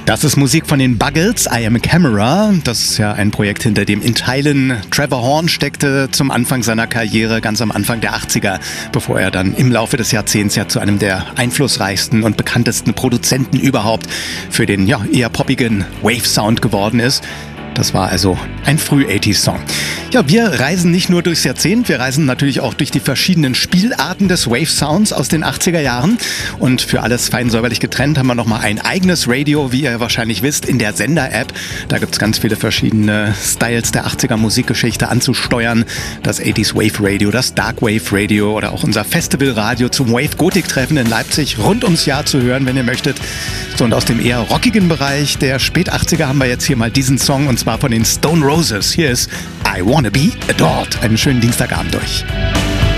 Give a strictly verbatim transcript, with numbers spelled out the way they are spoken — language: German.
Das ist Musik von den Buggles, I Am a Camera. Das ist ja ein Projekt, hinter dem in Teilen Trevor Horn steckte zum Anfang seiner Karriere, ganz am Anfang der achtziger, bevor er dann im Laufe des Jahrzehnts ja zu einem der einflussreichsten und bekanntesten Produzenten überhaupt für den ja, eher poppigen Wave-Sound geworden ist. Das war also ein Früh-achtziger-Song. Ja, wir reisen nicht nur durchs Jahrzehnt, wir reisen natürlich auch durch die verschiedenen Spielarten des Wave-Sounds aus den achtziger Jahren. Und für alles fein säuberlich getrennt haben wir nochmal ein eigenes Radio, wie ihr wahrscheinlich wisst, in der Sender-App. Da gibt es ganz viele verschiedene Styles der achtziger Musikgeschichte anzusteuern. Das achtziger Wave Radio, das Dark Wave Radio oder auch unser Festival-Radio zum Wave-Gotik-Treffen in Leipzig rund ums Jahr zu hören, wenn ihr möchtet. So, und aus dem eher rockigen Bereich der Spät-achtziger haben wir jetzt hier mal diesen Song, und zwar von den Stone Roses. Hier ist I Wanna Be Adored. Einen schönen Dienstagabend euch.